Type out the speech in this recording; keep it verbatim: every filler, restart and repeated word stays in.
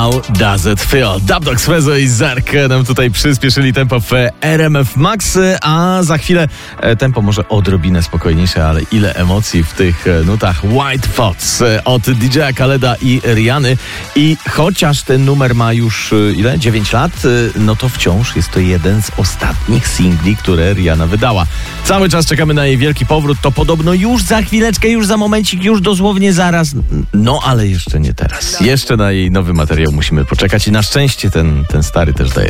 How does it feel? Dubdogs, Frezo i Zerk nam tutaj przyspieszyli tempo w R M F Max, a za chwilę tempo może odrobinę spokojniejsze, ale ile emocji w tych nutach. White Thoughts od D J Khaleda i Rihanny. I chociaż ten numer ma już ile? dziewięć lat, no to wciąż jest to jeden z ostatnich singli, które Rihanna wydała. Cały czas czekamy na jej wielki powrót. To podobno już za chwileczkę, już za momencik, już dosłownie zaraz. No ale jeszcze nie teraz. Jeszcze na jej nowy materiał musimy poczekać i na szczęście ten, ten stary też daje